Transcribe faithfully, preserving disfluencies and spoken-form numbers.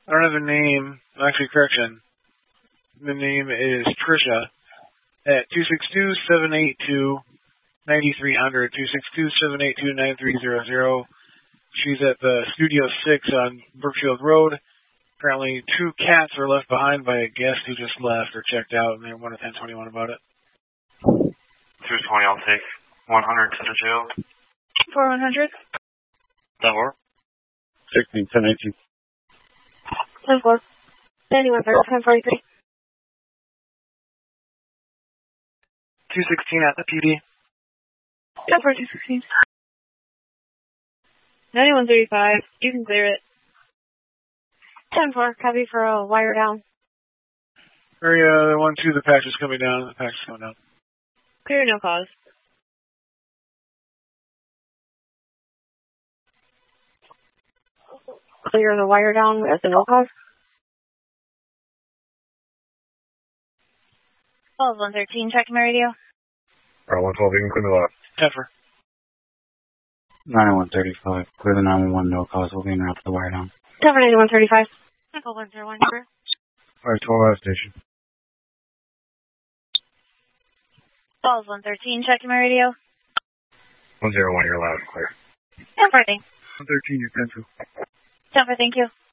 I don't have a name. Actually, correction. The name is Trisha at two six two, seven eight two, nine three zero zero, two six two, seven eight two, nine three zero zero. She's at the Studio six on Brookfield Road. Apparently, two cats were left behind by a guest who just left or checked out, and they want a ten twenty-one about it. two twenty, I'll take one hundred to the jail. four one hundred. ten four. sixteen, ten eighteen. ten four. ninety-one, ten forty-three. two sixteen at the P D. ten four, two sixteen. ninety-one thirty-five. You can clear it. ten four, copy for a wire down. Area one two, the patch is coming down. The patch is coming down. Clear, no cause. Clear the wire down as a no cause. twelve one thirteen, check my radio. Alright, one twelve, you can clear the left. Teffer. ninety-one thirty-five, clear the nine one one, no cause, we'll be en route to the wire down. Teffer ninety-one thirty-five. Echo one zero one, sir. Alright, twelve out station. twelve one thirteen, check my radio. one zero one, you're loud, clear. ten four, thank you. one thirteen, you're ten two. ten four, thank you.